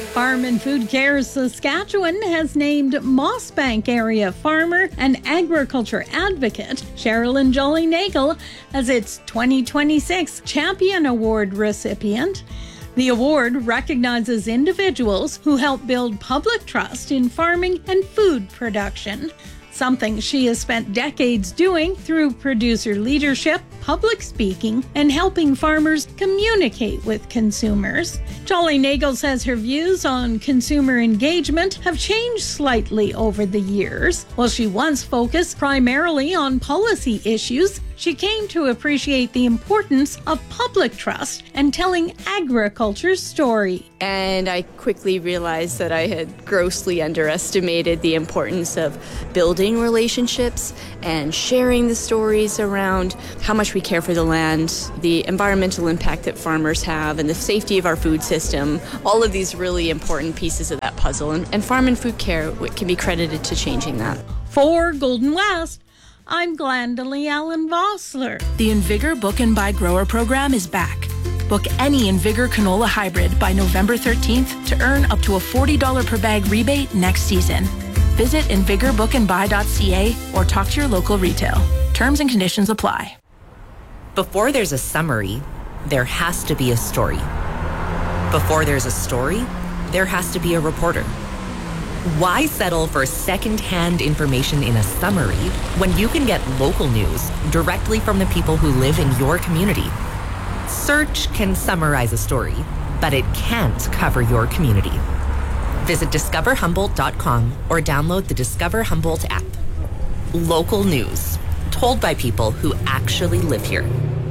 Farm and Food Care Saskatchewan has named Mossbank area farmer and agriculture advocate Sherilyn Jolly-Nagel as its 2026 Champion Award recipient. The award recognizes individuals who help build public trust in farming and food production, something she has spent decades doing through producer leadership, public speaking, and helping farmers communicate with consumers. Jolly-Nagel says her views on consumer engagement have changed slightly over the years. While she once focused primarily on policy issues, she came to appreciate the importance of public trust and telling agriculture's story. And I quickly realized that I had grossly underestimated the importance of building relationships and sharing the stories around how much we care for the land, the environmental impact that farmers have, and the safety of our food system. All of these really important pieces of that puzzle. And Farm and Food Care can be credited to changing that. For Golden West, I'm Glendalee Allen Vossler. The Invigor Book and Buy Grower program is back. Book any Invigor canola hybrid by November 13th to earn up to a $40 per bag rebate next season. Visit invigorbookandbuy.ca or talk to your local retail. Terms and conditions apply. Before there's a summary, there has to be a story. Before there's a story, there has to be a reporter. Why settle for second-hand information in a summary when you can get local news directly from the people who live in your community? Search can summarize a story, but it can't cover your community. Visit discoverhumboldt.com or download the Discover Humboldt app. Local news, told by people who actually live here.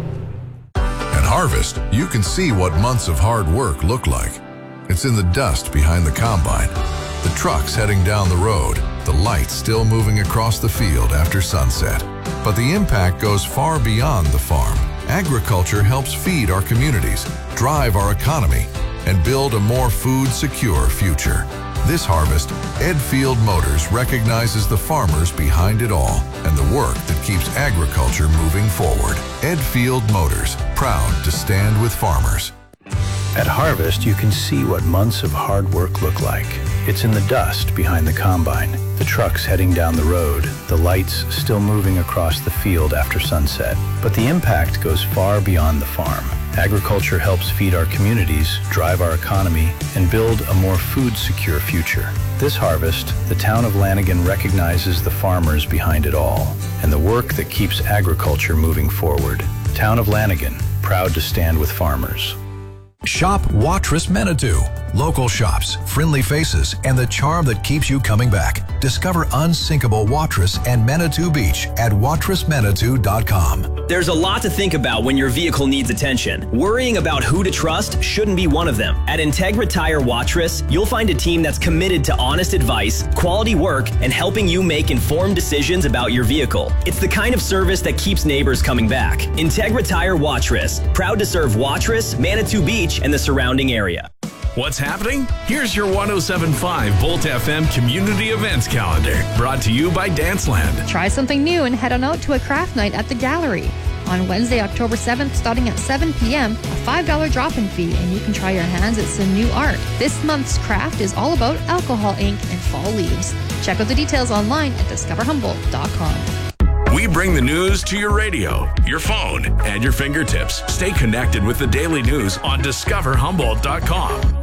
At Harvest, you can see what months of hard work look like. It's in the dust behind the combine, the trucks heading down the road, the lights still moving across the field after sunset. But the impact goes far beyond the farm. Agriculture helps feed our communities, drive our economy, and build a more food-secure future. This harvest, Edfield Motors recognizes the farmers behind it all and the work that keeps agriculture moving forward. Edfield Motors, proud to stand with farmers. At Harvest, you can see what months of hard work look like. It's in the dust behind the combine, the trucks heading down the road, the lights still moving across the field after sunset. But the impact goes far beyond the farm. Agriculture helps feed our communities, drive our economy, and build a more food-secure future. This harvest, the town of Lanigan recognizes the farmers behind it all and the work that keeps agriculture moving forward. Town of Lanigan, proud to stand with farmers. Shop Watrous Manitou. Local shops, friendly faces, and the charm that keeps you coming back. Discover unsinkable Watrous and Manitou Beach at watrousmanitou.com. There's a lot to think about when your vehicle needs attention. Worrying about who to trust shouldn't be one of them. At Integra Tire Watrous, you'll find a team that's committed to honest advice, quality work, and helping you make informed decisions about your vehicle. It's the kind of service that keeps neighbors coming back. Integra Tire Watrous, proud to serve Watrous, Manitou Beach, and the surrounding area. What's happening? Here's your 107.5 Volt FM community events calendar, brought to you by Danceland. Try something new and head on out to a craft night at the Gallery. On Wednesday, October 7th, starting at 7 p.m., a $5 drop-in fee, and you can try your hands at some new art. This month's craft is all about alcohol ink and fall leaves. Check out the details online at discoverhumboldt.com. We bring the news to your radio, your phone, and your fingertips. Stay connected with the daily news on discoverhumboldt.com.